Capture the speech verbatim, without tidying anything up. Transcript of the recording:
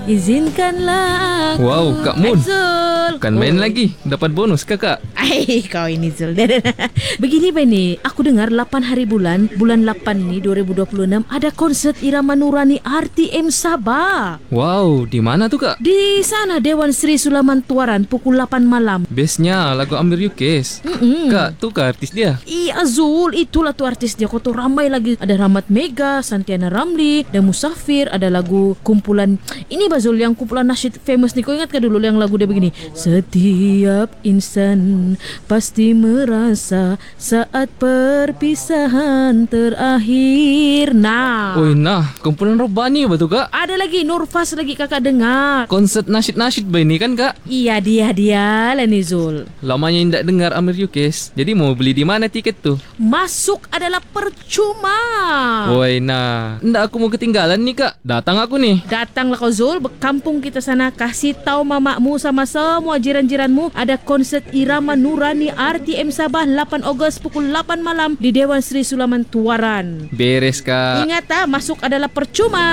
Izinkanlah aku. Wow, Kak Mun. Zul. Kan main oh. lagi. Dapat bonus kakak. Ay, kau ini Zul. Begini Bani, aku dengar lapan hari bulan, bulan lapan ni dua ribu dua puluh enam ada konsert Irama Nurani R T M Sabah. Wow, di mana tuh kak? Di sana Dewan Sri Sulaman Tuaran pukul lapan malam. Bestnya lagu Amir Yukes. Mm-mm. Kak, tuh kak artis dia. Iya Zul, itulah tuh artis dia. Kau tuh ramai lagi. Ada Rahmat Mega, Santiana Ramli, dan Musafir. Ada lagu kumpulan ini Bazul, yang kumpulan nasyid famous nih. Kau ingat kan dulu yang lagu dia begini? Setiap insan pasti merasa saat perpisahan terakhir. Nah. Oi, nah, kumpulan Robani betul kak? Ada lagi Nurfas lagi kakak dengar. Konsert nasyid-nasyid ba ini kan kak? Iya dia dia lah nih Zul. Lamanya tidak dengar Amir Yukes. Jadi mau beli di mana tiket tuh? Masuk adalah percuma. Woi, nah, ndak aku mau ketinggalan nih kak. Datang aku nih. Datanglah kau Zul, kampung kita sana. Kasih tahu mamakmu sama semua jiran-jiranmu ada konsert Irama Nurani R T M Sabah lapan Ogos pukul lapan malam di Dewan Sri Sulaman Tuaran. Beres kak. Ingat ah, masuk adalah percuma.